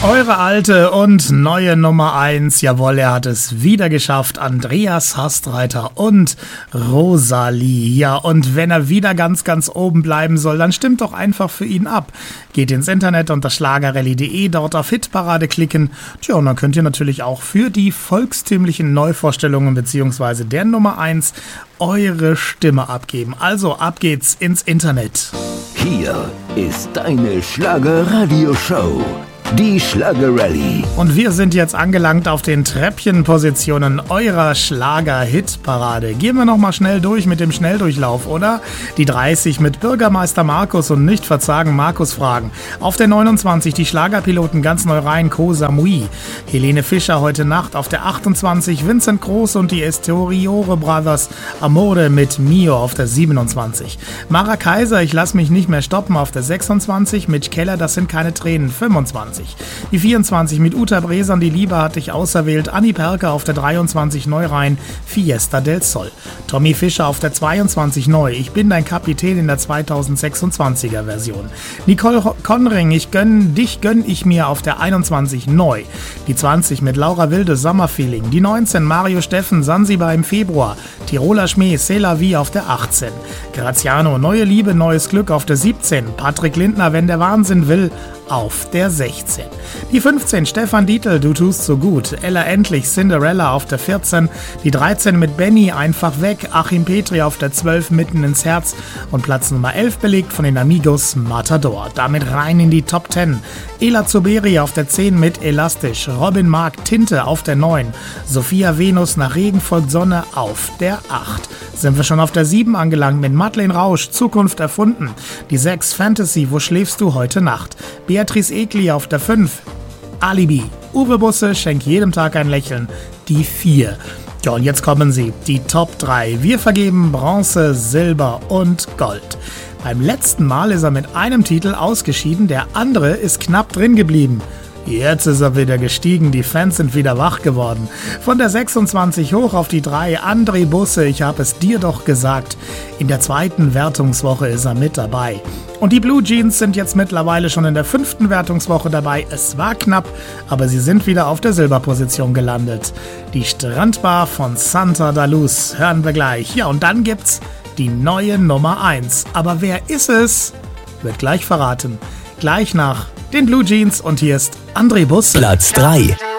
Eure alte und neue Nummer 1, jawohl, er hat es wieder geschafft, Andreas Hastreiter und Rosalie. Ja, und wenn er wieder ganz oben bleiben soll, dann stimmt doch einfach für ihn ab. Geht ins Internet unter schlagerrallye.de, dort auf Hitparade klicken. Tja, und dann könnt ihr natürlich auch für die volkstümlichen Neuvorstellungen bzw. der Nummer 1 eure Stimme abgeben. Also ab geht's ins Internet. Hier ist deine Schlagerradio-Show. Die Schlagerrallye. Und wir sind jetzt angelangt auf den Treppchenpositionen eurer Schlager-Hitparade. Gehen wir nochmal schnell durch mit dem Schnelldurchlauf, oder? Die 30 mit Bürgermeister Markus und nicht verzagen Markus fragen. Auf der 29 die Schlagerpiloten ganz neu rein, Koh Samui. Helene Fischer heute Nacht. Auf der 28 Vincent Groß und die Esteriore Brothers Amore mit Mio auf der 27. Mara Kaiser, ich lass mich nicht mehr stoppen auf der 26. Mitch Keller, das sind keine Tränen, 25. Die 24 mit Uta Bresan, die Liebe hat dich auserwählt. Anni Perker auf der 23 neu rein, Fiesta del Sol. Tommy Fischer auf der 22 neu, Ich bin dein Kapitän in der 2026er Version. Nicole Conring, gönn ich mir auf der 21 neu. Die 20 mit Laura Wilde, Sommerfeeling. Die 19 Mario Steffen, Sansibar im Februar. Tiroler Schmäh, C'est la vie auf der 18. Graziano, Neue Liebe, neues Glück auf der 17. Patrick Lindner, Wenn der Wahnsinn will, auf der 16. Die 15 Stefan Dietl, Du tust so gut. Ella Endlich, Cinderella auf der 14. Die 13 mit Benny, Einfach weg. Achim Petri auf der 12, Mitten ins Herz. Und Platz Nummer 11 belegt von den Amigos, Matador. Damit rein in die Top 10. Ela Zuberi auf der 10 mit Elastisch. Robin Mark, Tinte auf der 9. Sophia Venus, Nach Regen folgt Sonne auf der 8. Sind wir schon auf der 7 angelangt mit Madeleine Rausch, Zukunft erfunden. Die 6 Fantasy, Wo schläfst du heute Nacht? Beatrice Egli auf der 5. Alibi. Uwe Busse, Schenk jedem Tag ein Lächeln. Die 4. Ja, und jetzt kommen sie, die Top 3. Wir vergeben Bronze, Silber und Gold. Beim letzten Mal ist er mit einem Titel ausgeschieden, der andere ist knapp drin geblieben. Jetzt ist er wieder gestiegen, die Fans sind wieder wach geworden. Von der 26 hoch auf die 3, André Busse, ich hab es dir doch gesagt. In der zweiten Wertungswoche ist er mit dabei. Und die Blue Jeans sind jetzt mittlerweile schon in der 5. Wertungswoche dabei. Es war knapp, aber sie sind wieder auf der Silberposition gelandet. Die Strandbar von Santa da Luz hören wir gleich. Ja, und dann gibt's die neue Nummer 1. Aber wer ist es? Wird gleich verraten. Gleich nach den Blue Jeans und hier ist André Busse. Platz 3.